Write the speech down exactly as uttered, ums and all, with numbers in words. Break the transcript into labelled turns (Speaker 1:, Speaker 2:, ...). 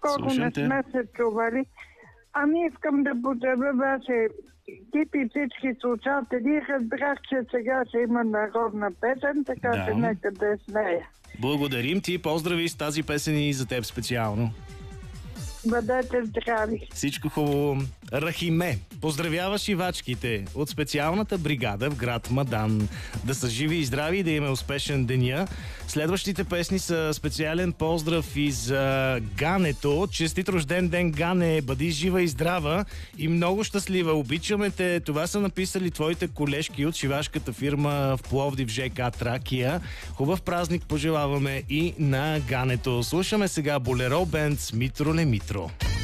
Speaker 1: колко не
Speaker 2: те.
Speaker 1: сме се чували. Ами искам да поздравя ваши екипи и всички слушатели. Разбрах, че сега ще има народна песен, така
Speaker 2: Да.
Speaker 1: че нека да е с нея.
Speaker 2: Благодарим ти, поздрави с тази песен и за теб специално.
Speaker 1: Бъдете здрави.
Speaker 2: Всичко хубаво. Рахиме, поздравява шивачките от специалната бригада в град Мадан. Да са живи и здрави и да им е успешен деня. Следващите песни са специален поздрав и за Гането. Честит рожден ден, Гане! Бъди жива и здрава и много щастлива. Обичаме те. Това са написали твоите колежки от шивашката фирма в Пловдив ЖК Тракия. Хубав празник пожелаваме и на Гането. Слушаме сега Болеро Бенд с Митро не Митро.